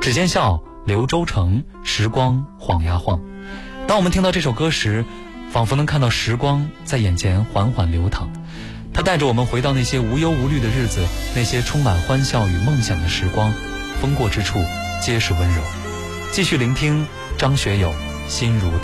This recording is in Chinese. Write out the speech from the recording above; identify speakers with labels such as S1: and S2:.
S1: 指尖笑，刘洲成，时光晃呀晃。当我们听到这首歌时，仿佛能看到时光在眼前缓缓流淌，它带着我们回到那些无忧无虑的日子，那些充满欢笑与梦想的时光，风过之处皆是温柔。继续聆听张学友，心如